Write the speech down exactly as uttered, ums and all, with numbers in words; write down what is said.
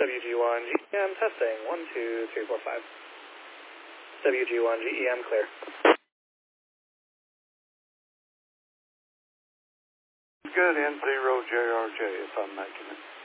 W G one G E M testing, one, two, three, four, five. W G one G E M clear. Good, N zero J R J if I'm making it.